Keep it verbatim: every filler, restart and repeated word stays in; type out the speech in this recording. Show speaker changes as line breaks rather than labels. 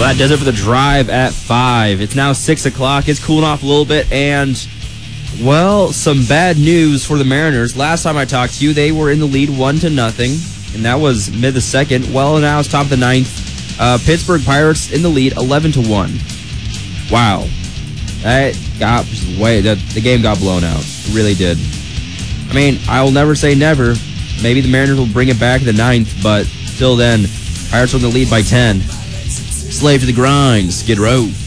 Well, that does it for the drive at five. It's now six o'clock. It's cooling off a little bit, and, well, some bad news for the Mariners. Last time I talked to you, they were in the lead one to nothing, and that was mid the second. Well, now it's top of the ninth. Uh, Pittsburgh Pirates in the lead, eleven to one. Wow. That got way, the, the game got blown out. It really did. I mean, I will never say never. Maybe the Mariners will bring it back in the ninth, but till then, Pirates are in the lead by ten. Slave to the grind, Skid Row.